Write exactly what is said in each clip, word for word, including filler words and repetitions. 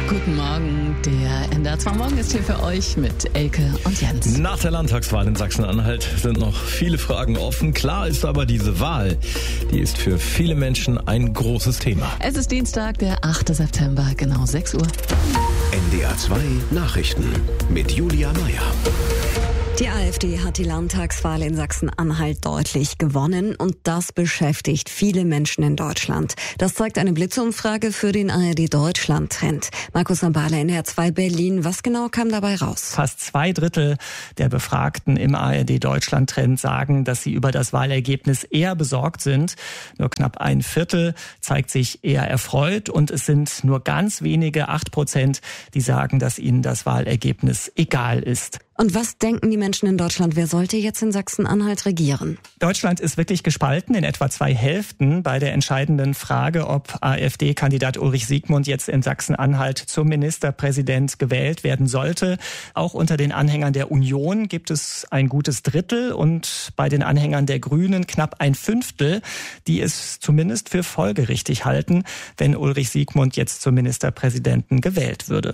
Guten Morgen, der N D R zwei Morgen ist hier für euch mit Elke und Jens. Nach der Landtagswahl in Sachsen-Anhalt sind noch viele Fragen offen. Klar ist aber, diese Wahl, die ist für viele Menschen ein großes Thema. Es ist Dienstag, der achte September, genau sechs Uhr. N D R zwei Nachrichten mit Julia Meyer. Die AfD hat die Landtagswahl in Sachsen-Anhalt deutlich gewonnen und das beschäftigt viele Menschen in Deutschland. Das zeigt eine Blitzumfrage für den A R D-Deutschland-Trend. Markus Sambale, N D R zwei Berlin. Was genau kam dabei raus? Fast zwei Drittel der Befragten im A R D-Deutschland-Trend sagen, dass sie über das Wahlergebnis eher besorgt sind. Nur knapp ein Viertel zeigt sich eher erfreut und es sind nur ganz wenige, acht Prozent, die sagen, dass ihnen das Wahlergebnis egal ist. Und was denken die Menschen in Deutschland? Wer sollte jetzt in Sachsen-Anhalt regieren? Deutschland ist wirklich gespalten in etwa zwei Hälften bei der entscheidenden Frage, ob AfD-Kandidat Ulrich Siegmund jetzt in Sachsen-Anhalt zum Ministerpräsident gewählt werden sollte. Auch unter den Anhängern der Union gibt es ein gutes Drittel und bei den Anhängern der Grünen knapp ein Fünftel, die es zumindest für folgerichtig halten, wenn Ulrich Siegmund jetzt zum Ministerpräsidenten gewählt würde.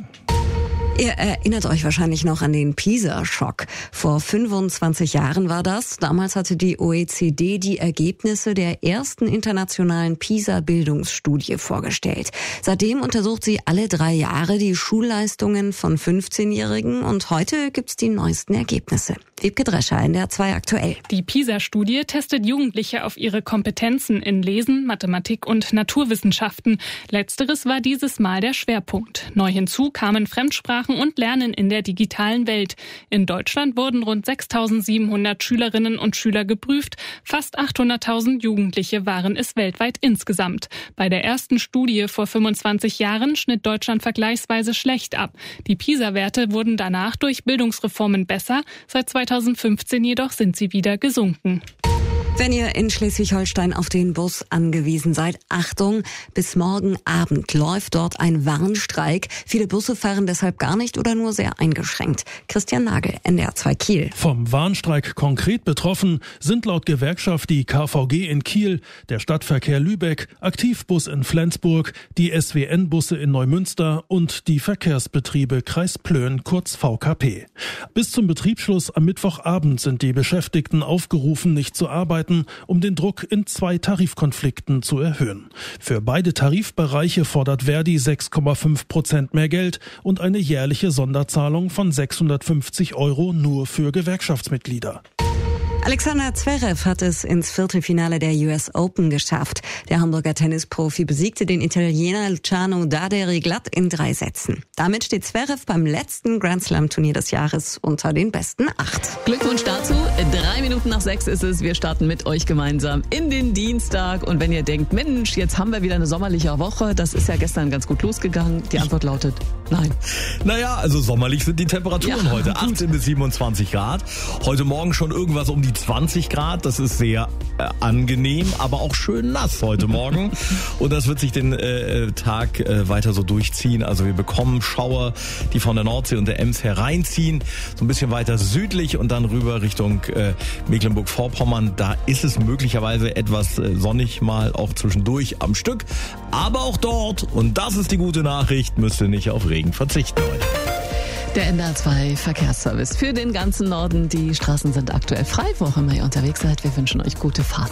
Ihr erinnert euch wahrscheinlich noch an den PISA-Schock. Vor fünfundzwanzig Jahren war das. Damals hatte die O E C D die Ergebnisse der ersten internationalen PISA-Bildungsstudie vorgestellt. Seitdem untersucht sie alle drei Jahre die Schulleistungen von fünfzehnjährigen und heute gibt's die neuesten Ergebnisse. Wiebke Drescher, N D R zwei aktuell. Die PISA-Studie testet Jugendliche auf ihre Kompetenzen in Lesen, Mathematik und Naturwissenschaften. Letzteres war dieses Mal der Schwerpunkt. Neu hinzu kamen Fremdsprachen und Lernen in der digitalen Welt. In Deutschland wurden rund sechstausendsiebenhundert Schülerinnen und Schüler geprüft. Fast achthunderttausend Jugendliche waren es weltweit insgesamt. Bei der ersten Studie vor fünfundzwanzig Jahren schnitt Deutschland vergleichsweise schlecht ab. Die PISA-Werte wurden danach durch Bildungsreformen besser. Seit zweitausendfünfzehn jedoch sind sie wieder gesunken. Wenn ihr in Schleswig-Holstein auf den Bus angewiesen seid, Achtung, bis morgen Abend läuft dort ein Warnstreik. Viele Busse fahren deshalb gar nicht oder nur sehr eingeschränkt. Christian Nagel, N D R zwei Kiel. Vom Warnstreik konkret betroffen sind laut Gewerkschaft die K V G in Kiel, der Stadtverkehr Lübeck, Aktivbus in Flensburg, die S W N-Busse in Neumünster und die Verkehrsbetriebe Kreis Plön, kurz V K P. Bis zum Betriebsschluss am Mittwochabend sind die Beschäftigten aufgerufen, nicht zu arbeiten, um den Druck in zwei Tarifkonflikten zu erhöhen. Für beide Tarifbereiche fordert Verdi sechs Komma fünf Prozent mehr Geld und eine jährliche Sonderzahlung von sechshundertfünfzig Euro nur für Gewerkschaftsmitglieder. Alexander Zverev hat es ins Viertelfinale der U S Open geschafft. Der Hamburger Tennisprofi besiegte den Italiener Luciano Daderi glatt in drei Sätzen. Damit steht Zverev beim letzten Grand Slam Turnier des Jahres unter den besten acht. Glückwunsch dazu. Drei Minuten nach sechs ist es. Wir starten mit euch gemeinsam in den Dienstag. Und wenn ihr denkt, Mensch, jetzt haben wir wieder eine sommerliche Woche, das ist ja gestern ganz gut losgegangen. Die Antwort lautet nein. Naja, also sommerlich sind die Temperaturen Ja, heute. gut. achtzehn bis siebenundzwanzig Grad. Heute Morgen schon irgendwas um die zwanzig Grad. Das ist sehr äh, angenehm, aber auch schön nass heute Morgen. Und das wird sich den äh, Tag äh, weiter so durchziehen. Also wir bekommen Schauer, die von der Nordsee und der Ems hereinziehen. So ein bisschen weiter südlich und dann rüber Richtung äh, Mecklenburg-Vorpommern. Da ist es möglicherweise etwas äh, sonnig mal auch zwischendurch am Stück. Aber auch dort, und das ist die gute Nachricht, müsst ihr nicht auf Regen verzichten heute. Der N D R zwei Verkehrsservice für den ganzen Norden. Die Straßen sind aktuell frei, wo auch immer ihr unterwegs seid. Wir wünschen euch gute Fahrt.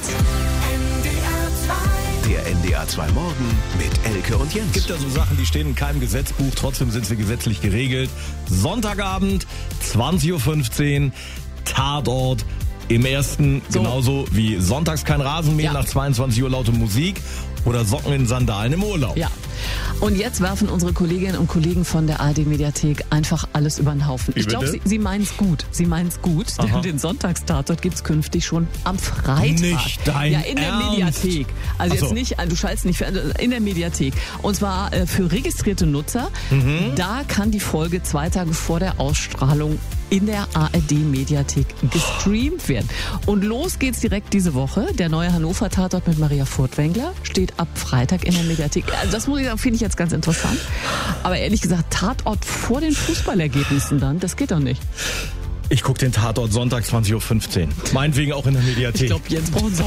Der N D R zwei Morgen mit Elke und Jens. Es gibt ja so Sachen, die stehen in keinem Gesetzbuch, trotzdem sind sie gesetzlich geregelt. Sonntagabend, zwanzig Uhr fünfzehn, Tatort. Im ersten, So. genauso wie sonntags kein Rasenmähen, Ja. nach zweiundzwanzig Uhr laute Musik oder Socken in Sandalen im Urlaub. Ja. Und jetzt werfen unsere Kolleginnen und Kollegen von der A R D-Mediathek einfach alles über den Haufen. Wie Ich glaube, bitte? sie, sie meinen es gut. Sie meinen es gut, Aha. denn den Sonntagstatort gibt es künftig schon am Freitag. Nicht dein Ja, in der Ernst? Mediathek. Also Ach so. jetzt nicht, du schaltest nicht, in der Mediathek. Und zwar äh, für registrierte Nutzer. Mhm. Da kann die Folge zwei Tage vor der Ausstrahlung in der A R D-Mediathek gestreamt werden. Und los geht's direkt diese Woche. Der neue Hannover-Tatort mit Maria Furtwängler steht ab Freitag in der Mediathek. Also das muss ich sagen, finde ich jetzt ganz interessant. Aber ehrlich gesagt, Tatort vor den Fußballergebnissen dann, das geht doch nicht. Ich gucke den Tatort Sonntag zwanzig Uhr fünfzehn. Meinetwegen auch in der Mediathek. Ich glaube, Jens braucht